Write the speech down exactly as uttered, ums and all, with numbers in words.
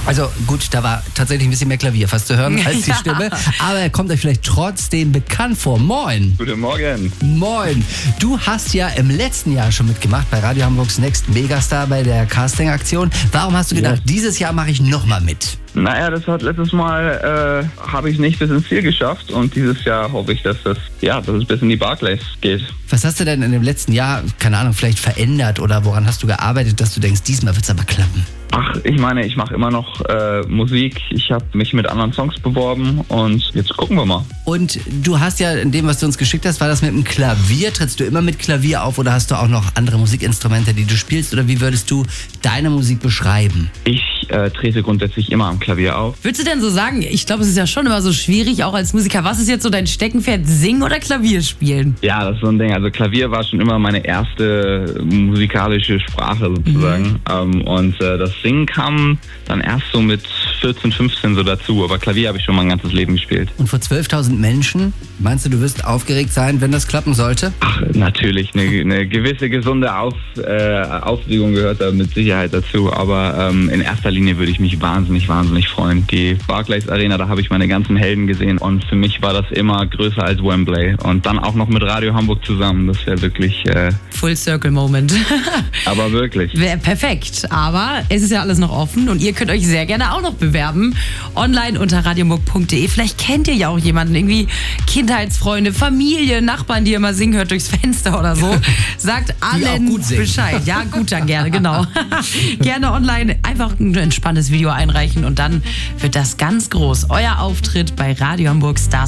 Also gut, da war tatsächlich ein bisschen mehr Klavier fast zu hören als die Stimme. Aber er kommt euch vielleicht trotzdem bekannt vor. Moin. Guten Morgen. Moin. Du hast ja im letzten Jahr schon mitgemacht bei Radio Hamburgs Next Megastar bei der Casting-Aktion. Warum hast du gedacht, ja. dieses Jahr mache ich nochmal mit? Naja, das hat letztes Mal, äh, habe ich nicht bis ins Ziel geschafft und dieses Jahr hoffe ich, dass das, ja, dass es bis in die Barclays geht. Was hast du denn in dem letzten Jahr, keine Ahnung, vielleicht verändert oder woran hast du gearbeitet, dass du denkst, diesmal wird es aber klappen? Ach, ich meine, ich mache immer noch äh, Musik. Ich habe mich mit anderen Songs beworben und jetzt gucken wir mal. Und du hast ja in dem, was du uns geschickt hast, war das mit dem Klavier? Trittst du immer mit Klavier auf oder hast du auch noch andere Musikinstrumente, die du spielst? Oder wie würdest du deine Musik beschreiben? Ich äh, trete grundsätzlich immer am Klavier auf. Würdest du denn so sagen, ich glaube, es ist ja schon immer so schwierig, auch als Musiker, was ist jetzt so dein Steckenpferd, singen oder Klavier spielen? Ja, das ist so ein Ding. Also Klavier war schon immer meine erste musikalische Sprache sozusagen. Mhm. Ähm, und äh, das Singen kam dann erst so mit vierzehn, fünfzehn so dazu. Aber Klavier habe ich schon mein ganzes Leben gespielt. Und vor zwölftausend Menschen, meinst du, du wirst aufgeregt sein, wenn das klappen sollte? Ach, natürlich. Eine, eine gewisse gesunde Auf, äh, Aufregung gehört da mit Sicherheit dazu. Aber ähm, in erster Linie würde ich mich wahnsinnig, wahnsinnig freuen. Die Barclays Arena, da habe ich meine ganzen Helden gesehen. Und für mich war das immer größer als Wembley. Und dann auch noch mit Radio Hamburg zusammen. Das wäre wirklich... Äh, Full Circle Moment. Aber wirklich. Wäre perfekt. Aber es ist ja alles noch offen und ihr könnt euch sehr gerne auch noch bewerben. Online unter radiohamburg punkt de. Vielleicht kennt ihr ja auch jemanden, irgendwie Kindheitsfreunde, Familie, Nachbarn, die ihr mal singen hört durchs Fenster oder so. Sagt allen Bescheid. Ja, gut, dann gerne, genau. Gerne online einfach ein entspanntes Video einreichen und dann wird das ganz groß. Euer Auftritt bei Radio Hamburg Stars